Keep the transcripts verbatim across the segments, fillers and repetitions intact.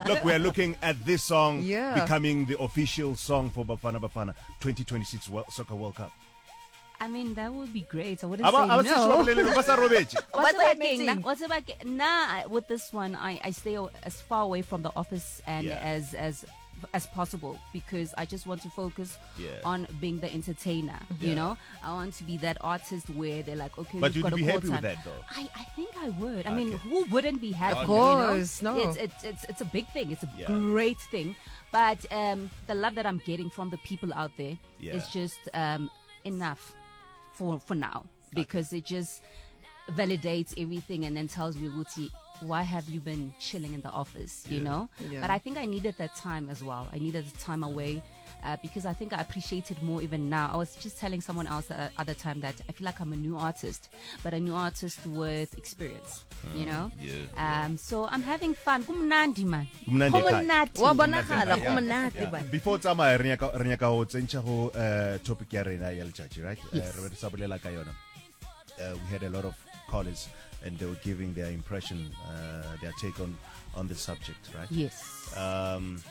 Look, we're looking at this song Yeah. becoming the official song for Bafana Bafana twenty twenty-six World, Soccer World Cup. I mean, that would be great. I wouldn't Aba- say aba- no. sishwabulele, basa robetje. What's What's about that getting? meeting? What's about get- Nah, with this one, I, I stay o- as far away from the office and Yeah. as as as possible because I just want to focus Yeah. on being the entertainer. Yeah. You know, I want to be that artist where they're like, okay, But we've you'd got be a happy call with time. that, though? I, I think I would. I mean, Okay. who wouldn't be happy? Of course, you know? no. It's, it's it's it's a big thing. It's a Yeah. great thing. But um, the love that I'm getting from the people out there Yeah. is just um, enough for for now because it just validates everything and then tells me, Wuti, why have you been chilling in the office, you know? Yeah. But I think I needed that time as well. I needed the time away uh, because I think I appreciate it more even now. I was just telling someone else the other time that I feel like I'm a new artist, but a new artist with experience, you know? yeah, Um, so I'm having fun. Kumnandi, man. Kumnandi ekhaya. Kumnandi. Wa bonagala Yeah. go monate Yeah. bana. Before tsamaya re nyaka re nyaka go tsentša go uh, topic ya rena ya letšatši, right? Yes. Uh, re be re sa bolela ka yona. Uh, we had a lot of callers and they were giving their impression, uh, their take on on the subject, right? Yes. Um,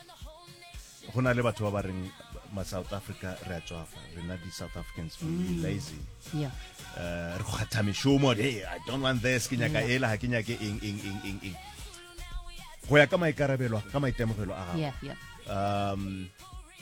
go na le batho ba ba reng ma South Africa re a tswafa, re na di South Africans we lazy. Yeah. Uh, re kgatha meshomo, hey, I don't want this, ke nyaka Yeah. ela, ha ke nyake eng eng eng eng eng. Go ya ka maikarabelo, ka maitemogelo a gago. Yeah, yeah. Um,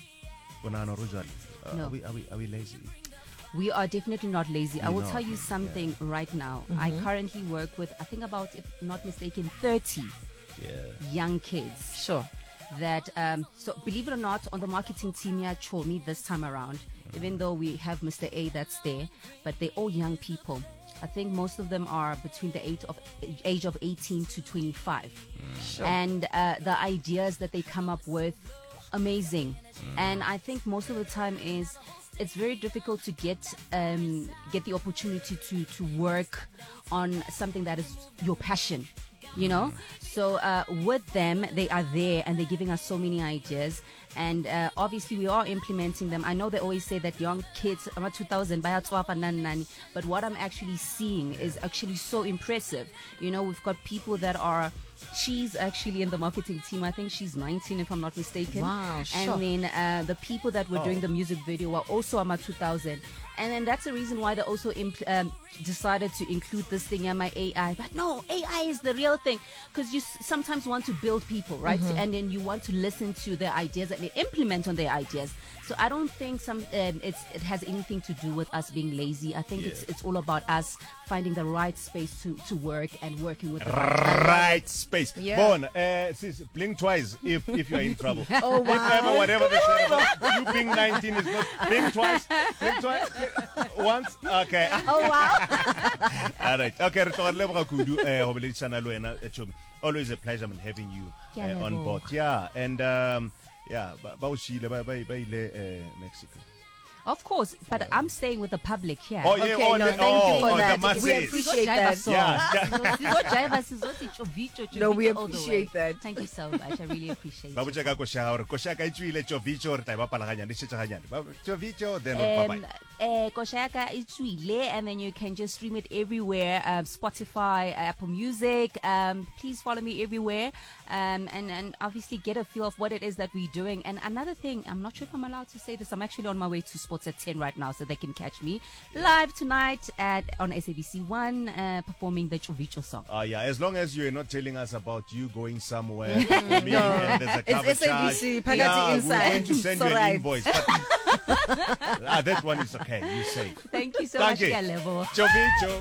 o nagana gore jwale, uh, No. are we are we are we lazy? We are definitely not lazy. I We're will not, tell you yeah. something right now. I currently work with, I think about, if not mistaken, thirty Yeah. young kids Sure. that, um, so believe it or not, on the marketing team here at Chomi this time around, even though we have Mister A that's there, but they're all young people. I think most of them are between the age of age of eighteen to twenty-five. And uh, the ideas that they come up with, amazing. And I think most of the time is it's very difficult to get um, get the opportunity to to work on something that is your passion, you know. So uh, with them, they are there and they're giving us so many ideas. And uh, obviously, we are implementing them. I know they always say that young kids, about two thousand, but what I'm actually seeing is actually so impressive. You know, we've got people that are, she's actually in the marketing team. I think she's nineteen, if I'm not mistaken. Wow, sure. And then uh, the people that were doing the music video were also about two thousand. And then that's the reason why they also impl- um, decided to include this thing in my A I. But no, A I is the real thing because you s- sometimes want to build people, right? And then you want to listen to their ideas and they implement on their ideas. So I don't think some um, it's it has anything to do with us being lazy. I think it's it's all about us finding the right space to, to work and working with the right Right space. Yeah. Bon, uh, sis, blink twice if if you're in trouble. Oh, If ever, whatever they say about you being nineteen is not blink twice. Blink twice. Once. Okay. Oh wow. All right. Okay, re tloga re leboga kudu eh go boledisana le wena eh, Chomi. Always a pleasure man having you Ke a uh, on leboga. board. Yeah, and um yeah, ba ba o shile ba ba ba ile eh, Mexico. Of course, but I'm staying with the public here. Oh yeah, Okay, oh, no, the, thank oh, you for oh, that. the masses. We appreciate that. Yeah. Sizojiva, sizothi chovicho, No, we chovicho all the appreciate way. that. Thank you so much. I really appreciate ba it. botsa ka kosha gore kosha ka itswile chovicho re tla ba pala ganyane se tsaganyane ba chovicho then bye Um, bye. uh, Koshaka Itswile, and then you can just stream it everywhere. Um, Spotify, Apple Music. Um, please follow me everywhere, um, and and obviously get a feel of what it is that we're doing. And another thing, I'm not sure if I'm allowed to say this. I'm actually on my way to Sports at ten right now, so they can catch me live tonight at on S A B C One uh, performing the Chovicho song. Ah yeah, as long as you're not telling us about you going somewhere performing and there's a cover It's S A B C, charge. Phakathi Yeah, we're Inside. going to send you It's an alright. invoice. But, ah, that one is okay. You say. Thank you so Thank much, you. Galebo. Chovicho.